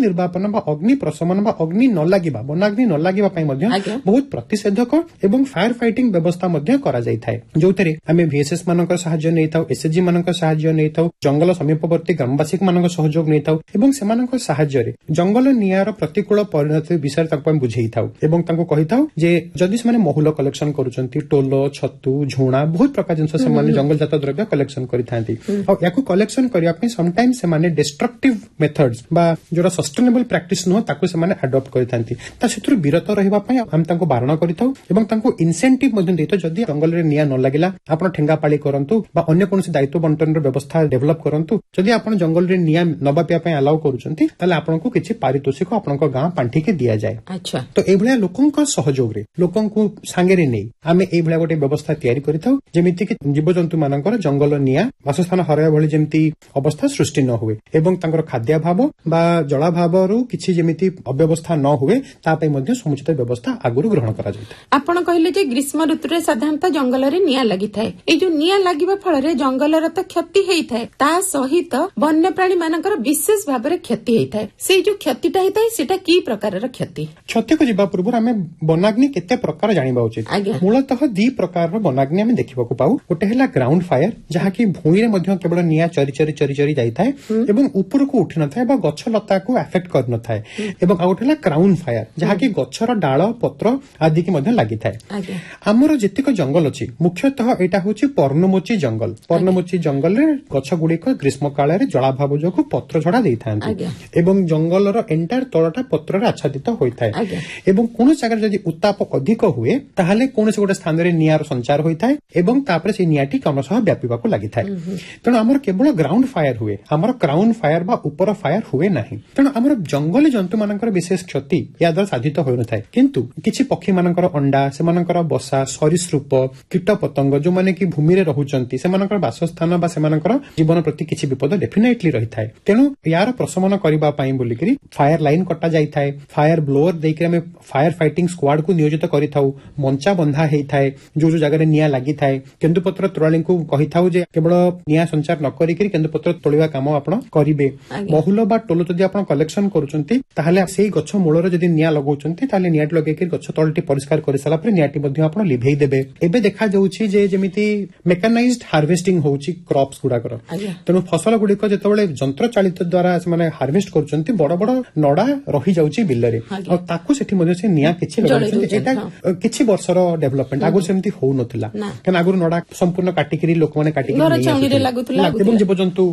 निर्वापन बा अग्नि प्रशमन बा अग्नि न लागिबा वनाग्नि न लागिबा पई मध्ये बहुत प्रतिषेधक एवं फायर फाइटिंग व्यवस्था मध्ये करा जाय थाए जोतरे आमे VSS मानकर सहाय्य नेताउ SHG मानकर सहाय्य नेताउ जंगल समीपवर्ती ग्रामवासी मानकर सहयोग नेताउ एवं सेमानकर सहाय्य रे जंगल नियार प्रतिकूल परिणति विषय तक हम बुझेई थाउ एवं तांको कहि थाउ जे जदि से माने महुल कलेक्शन करूचंती टोलो छतु झुणा बहुत प्रकार जिंस से माने जंगल जात द्रव्य कलेक्शन करिथांती और याकू कलेक्शन करिया पे समटाइम से माने डिस्ट्रक्टिव मेथड्स बा जोरा सस्टेनेबल प्रैक्टिस न ताकू से माने अडॉप्ट करिथांती ता सेतुर विरत रहिबा पय हम तांको बारण करिथाउ एवं तांको इंसेंटिव मध्ये देतो जदि जंगल रे निया न लागिला आपण ठेंगा पाळी करंतु बा अन्य कोनसी दायित्व बंटन रे व्यवस्था डेवलप करंतु जदि आपण जंगल रे निया नबापिया पय अलाउ करूचंती ताले आपनको किछि पारितोषिक आपनको गां पांठी के दिया जाय अच्छा तो ए भलिया लोकंक सहयोग रे लोकंकु सांगे रे नै आमे ए भलिया गोटे व्यवस्था तयारी करिथाउ जेमिति कि जीवजंतु मानकर जंगल निया वासस्थान हरया भली जेमिति अवस्था सृष्टि न हुए एवं तांकर खाद्याभाव बा जलाभावरु किछि जेमिति अव्यवस्था न हुए ता पय मध्ये समुचित व्यवस्था आगुरु ग्रहण करा जाय आपण कहिले जे ग्रीष्म ऋतु रे साधारणतः जंगल रे निया लागि थाए ए जो निया लागिबा फल रे जंगल र त क्षति हेई थाए ता सहित वन्य प्राणी मानकर विशेष भाव रे क्षति हेई थाए से जो क्षतिटा हेई थाए सेटा की प्रकार र क्षति को जिबा पूर्व आमे वनाग्नि केते प्रकार जानिबा उचित मूलतः दी प्रकार र वनाग्नि आमे देखिबा को पाउ ओटे हला ग्राउंड फायर जहा कि भूई रे मध्ये केवल निया चरी चरी चरी चरी जाई थाए एवं ऊपर को उठी न थाए बा गछ लता को अफेक्ट कर न थाए एवं आउट हला क्राउन फायर जहा कि गछर डाळ पत्र आदि के मध्ये लागि थाए हमर जतिक जंगल अछि मुख्यतः एटा होछि पर्णमोची जंगल रे गछ गुडी को ग्रीष्म काल रे जलाभाव जोगु पत्र झडा देई थांती एवं जंगल रो एंटायर तळटा पत्र रे आच्छादित होई थाए एवं कोन जगह जदि उत्ताप अधिक हुए ताहाले कोन से गोटे स्थान रे नियार संचार होई थाए एवं तापर से नियाटी क्रमशः व्यापीबा को लागि थाए तण हमर केवल ग्राउंड फायर हुए हमर क्राउन फायर बा ऊपर फायर हुए नाही तण हमर जंगली जंतु मानकर विशेष क्षति या द्वारा साधित होय न थाए किंतु किछि पक्षी मानकर अंडा से मानकर बसा सरीसृप कीट पतंग जो माने कि भूमि रे रहुचंती से मानकर वासस्थान बा से मानकर जीवन प्रति किछि विपद डेफिनेटली रही थाए तेनु यार प्रशमन करबा पई बोली करी फायर लाइन कटा जाई थाए फायर ब्लोअर देई के हमें फायर फाइटिंग स्क्वाड को नियोजित करि थाउ मंचा बंधा हेई थाए जो जगह रे निया लागि थाए केंदुपत्र तोराली को कहि थाउ जे केवल निया संचार न करी करी केंदुपत्र तोलिबा काम आपण करिवे बहुल बा टोलो जदि आपण कलेक्शन करूचंती ताहाले सेही गछ मूल रे जदि निया लगौचंती ताहाले नियाट लगे के गछ तळटी परिष्कार करि साला पर नियाटी मध्ये आपण लिभेई देबे एबे देखा जाउछि जे जेमिति मेकानाइज्ड हार्वेस्टिंग होउछि क्रॉप्स गुडा कर तनो फसल गुडी को जेतबेले यंत्र चालित द्वारा माने हार्वेस्ट करूचंती बड़ बड़ नडा रही जाउछि बिल्ले रे और ताकू सेठी मध्ये से निया किछि लगौचंती एटा किछि वर्षर डेवलपमेंट आगु सेमति होउ नथिला कन आगु नडा संपूर्ण काटिकरी लोक माने काटिकरी चौनी रे लागुतला एवं जीवजंतु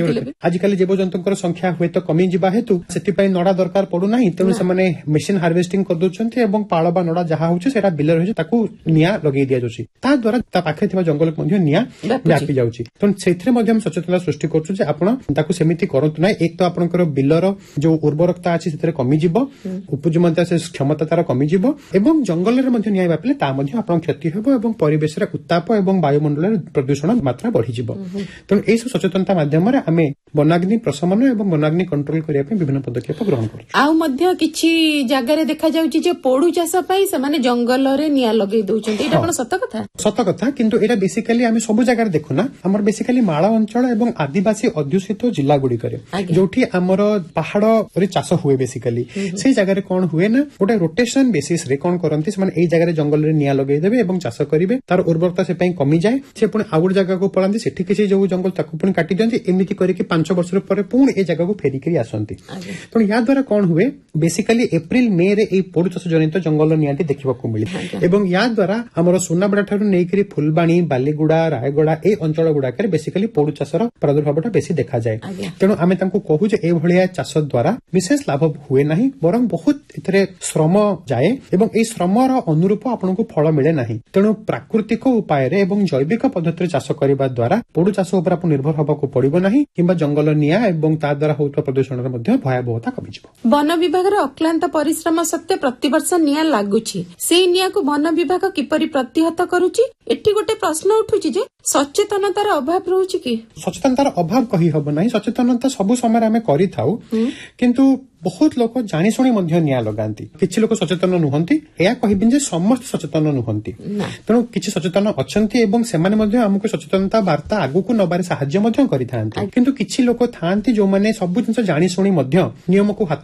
आजिकल जीवजंतुंकर संख्या हुए तो कमी जिबा हेतु सेति पई नडा दरकार पडु नाही तेनु से माने मशीन हार्वेस्टिंग कर दोचंती एवं पाळबा नडा जहा होउछि सेटा बिल्ले रहि ताकू निया लगेई दिया जाउछि ता द्वारा ता पाखे थिबा जंगल मध्ये निया व्यापी जाउछि तो सेथिरे मध्ये हम सचेतना सृष्टि करछु जे आपण ताकू सेमिति करंतु नाही एक तो आपनकर बिल्लर जो उर्वरकता अछि सेतरे कमी जिवो उपजुमता से क्षमता तार कमी जिवो एवं जंगल रे मध्ये निया व्यापिले ता मध्ये आपण क्षति हेबो एवं परिवेश रे उत्ताप एवं वायुमंडल रे प्रदूषण मात्रा बढ़ी जिवो तो एई सचेतनता माध्यम रे हमें वनाग्नि प्रशमन एवं वनाग्नि कंट्रोल करिया पे विभिन्न पदक्षेप ग्रहण करछु आउ मध्ये किछि जागा रे देखा जाउछि जे पोडु चाष पई से माने जंगल रे निया लगेई दोउछन्ती एटा कोन सत कथा किंतु एटा बेसिकली आमे सब जागा रे देखु ना हमर बेसिकली माळ अंचल एवं आदिवासी अध्युषित जिला गुडी करे जोठी हमर पहाड़ रे चाष हुए बेसिकली से जागा रे कोन हुए ना गोटे रोटेशन बेसिस रे कोन करंती से माने एई जागा रे जंगल रे निया लगेई देबे एवं चाष करिवे तार उर्वरता से पई कमी जाय से पुनी आउट जागा को पळांती सेठी किछि जो जंगल ताकू पुनी काटी दियंती एमिति करी कि 5 वर्ष पर पुनी ए जागा को फेरी करी आसंती तो या द्वारा कोन हुए बेसिकली एप्रिल मे रे ए पोडु चाष जनित जंगल नियाटी देखिबा को मिली एवं या द्वारा हमर सोनाबडा ठारू नै करी फुलबाणी बालीगुडा रायगडा ए अंचल गुडा करे बेसिकली पोडु चाषर प्रादुर्भावटा बेसी देखा जाय तेनु आमे तांको कहू जे ए भलिया चाष द्वारा विशेष लाभ हुए नाही बरं बहुत इथरे श्रम जाए एवं ए श्रमर अनुरूप आपनको फल मिले नाही तेनु प्राकृतिक उपाय रे एवं जैविक पद्धति रे चाष करबा द्वारा पोडु चाष ऊपर आपन निर्भर होबा को पड़िबो नाही किबा जंगल निया एवं ता द्वारा होतवा प्रदूषण रे मध्ये भयावहता कमी जिवो वन विभाग रे अक्लांत परिश्रम सत्ते प्रतिवर्ष निया लागुछि से निया को वन विभाग किपरि प्रतिहत करूछि एठी गोटे प्रश्न उठुछि जे सचेतनतार अभाव रहउछि कि सचेतनतार अभाव कहि हबो नाही सचेतनता सब समय आमे करि थाउ किंतु बहुत लोक जानी शुणी मध्य निया लगांती किछि लोक सचेतन नुहंती या कहिबिन जे समस्त सचेतन नुहंती तेणु किछि सचेतन अछंती एवं सेमाने मध्य हमकु सचेतनता वार्ता आगु को नबारे सहाय्य मध्य करिथांती किंतु किछि लोक थांती जो माने सब जिंस जानी शुणी मध्य नियम को हाथ